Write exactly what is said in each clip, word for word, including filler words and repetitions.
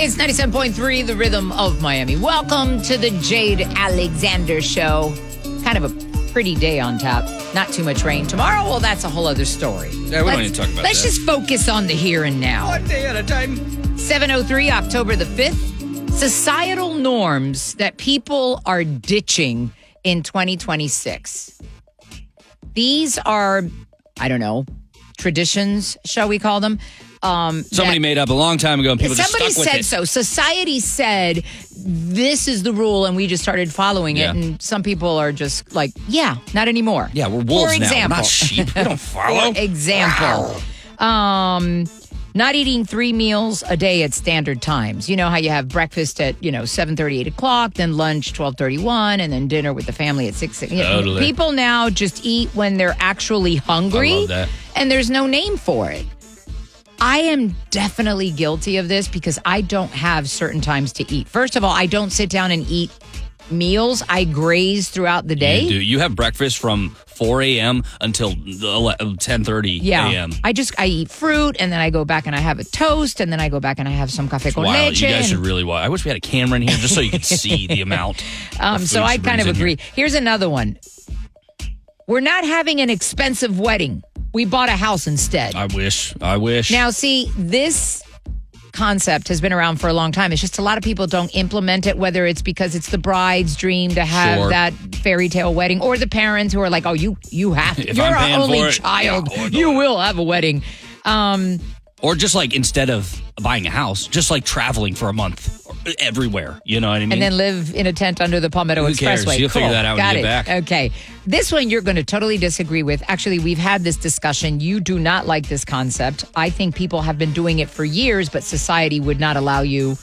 It's ninety-seven point three, The Rhythm of Miami. Welcome to the Jade Alexander Show. Kind of a pretty day on tap. Not too much rain. Tomorrow, well, that's a whole other story. Yeah, we let's, don't need to talk about Let's that. just focus on the here and now. One day at a time. seven oh three, October the fifth. Societal norms that people are ditching in twenty twenty-six. These are, I don't know, traditions, shall we call them? Um, Somebody that, made up a long time ago and people just somebody stuck with said it. so. Society said this is the rule and we just started following Yeah. it. And some people are just like, yeah, not anymore. Yeah, we're wolves For now. example, We're not sheep. We don't follow. For example, um, not eating three meals a day at standard times. You know how you have breakfast at, you know, seven thirty, eight o'clock, then lunch twelve thirty-one, and then dinner with the family at six. You know, Totally. people now just eat when they're actually hungry. I love that. And there's no name for it. I am definitely guilty of this because I don't have certain times to eat. First of all, I don't sit down and eat meals. I graze throughout the day. You do. You have breakfast from four a.m. until ten thirty Yeah. a.m. I just, I eat fruit and then I go back and I have a toast and then I go back and I have some café con Wow, leche. you guys should and- really watch. I wish we had a camera in here just so you could see the amount. Um, of so food I she kind of brings in agree. here. Here's another one. We're not having an expensive wedding. We bought a house instead. I wish. I wish. Now, see, this concept has been around for a long time. It's just a lot of people don't implement it, whether it's because it's the bride's dream to have Sure. that fairy tale wedding, or the parents who are like, oh, you you have to. If You're I'm our paying only for it, child. yeah, I'll do you it." will have a wedding. Um, Or just like instead of buying a house, just like traveling for a month everywhere. You know what I mean? and then live in a tent under the Palmetto Who cares? Expressway. You'll figure Cool. that out when Got you it. get back. Okay. This one you're going to totally disagree with. Actually, we've had this discussion. You do not like this concept. I think people have been doing it for years, but society would not allow you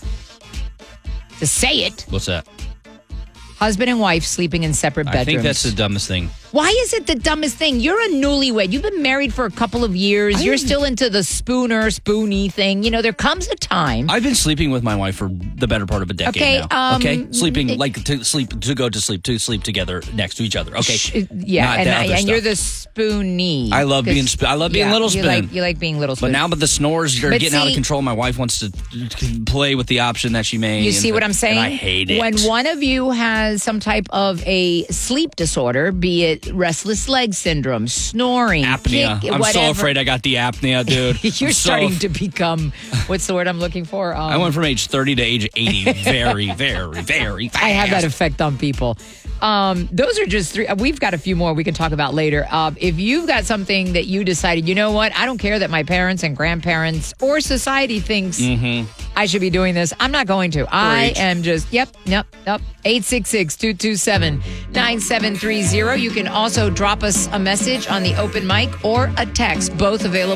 to say it. What's that? Husband and wife sleeping in separate bedrooms. I think that's the dumbest thing. Why is it the dumbest thing? You're a newlywed. You've been married for a couple of years. I You're didn't- still into the spooner, spoony thing. You know, there comes a time. I've been sleeping with my wife for the better part of a decade Okay, now. um, okay, sleeping it- like to sleep to go to sleep to sleep together next to each other. Okay, Sh- yeah, Not and, that other and you're stuff. the spoony. I love 'Cause- being sp- I love being yeah, little you spoon. like, you like being little spoon. But now, but the snores are But getting out of see- control. My wife wants to play with the option that she made. You see what I'm saying? And I hate it. When one of you has some type of a sleep disorder, be it restless leg syndrome, snoring, apnea. kick, I'm whatever. so afraid I got the apnea, dude. You're I'm so starting f- to become, what's the word I'm looking for? Um, I went from age thirty to age eighty very, very, very fast. I have that effect on people. Um, those are just three. We've got a few more we can talk about later. Uh, if you've got something that you decided, you know what? I don't care that my parents and grandparents or society thinks I should be doing this. I'm not going to. I Preach. am just, yep, yep, yep. eight six six, two two seven, nine seven three zero. You can also drop us a message on the open mic or a text, both available.